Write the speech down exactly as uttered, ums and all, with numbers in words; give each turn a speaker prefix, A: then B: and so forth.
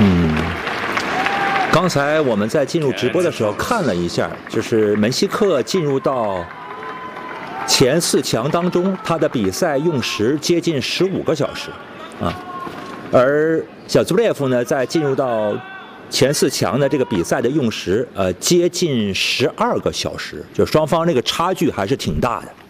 A: 嗯，刚才我们在进入直播的时候看了一下，就是门西克进入到前四强当中，他的比赛用时接近十五个小时啊，而小祖列夫呢，在进入到前四强的这个比赛的用时，呃，接近十二个小时，就双方这个差距还是挺大的。